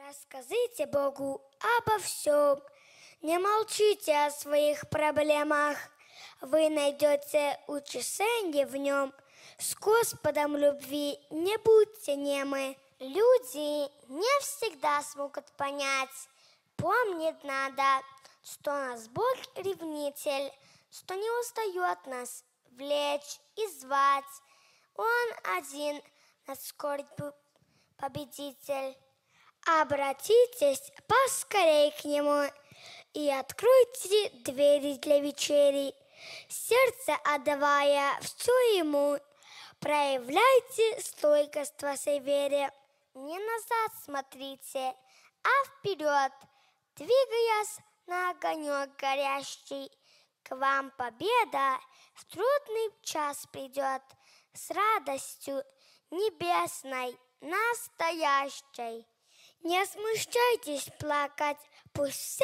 Расскажите Богу обо всем. Не молчите о своих проблемах. Вы найдете утешение в нем. С Господом любви не будьте немы. Люди не всегда смогут понять. Помнить надо, что нас Бог ревнитель, что не устает нас влечь и звать. Он один над скорбью победитель. Обратитесь поскорей к Нему и откройте двери для вечери, сердце отдавая все Ему. Проявляйте стойкость в своей вере. Не назад смотрите, а вперед, двигаясь на огонек горящий. К вам победа в трудный час придет с радостью небесной, настоящей. Не смущайтесь плакать, пусть